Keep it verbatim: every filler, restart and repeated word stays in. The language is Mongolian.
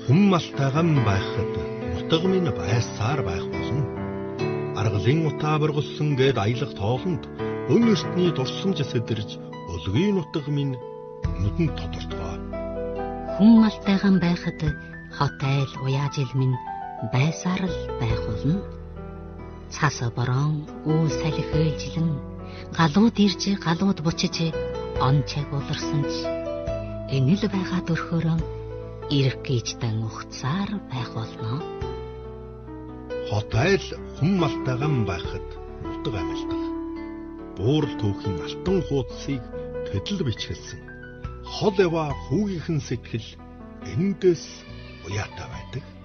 Хүн малтайган байхад нутаг минь байсаар байх болно. Аргалын утаа бургалсан гээд аялах тоолонд өн ертний дурсамж сэдэрж өлгийн нутаг минь нүдэнд тодортгоо. Хүн малтайган байхад хот айл уяажил минь байсаар л байх болно. Цас борон үл салхи ээлжлэн галууд ирж галууд бучиж он чаг уларсан ч энэл байгаа дөрхөөрөө ирэх гэжтэн ухцаар байх болно. Хот айл хүн малтайган байхад нутаг амьдах. Буурал түүхийн алтан хуудсыг төдөл бичгэлсэн. Хол ява хүүгийнхэн сэтгэл эндээс уяатай байдаг.